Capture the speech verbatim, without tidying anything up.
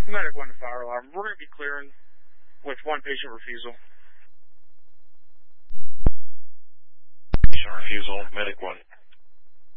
Medic one to fire alarm. We're going to be clearing with one patient refusal. Patient refusal, Medic one.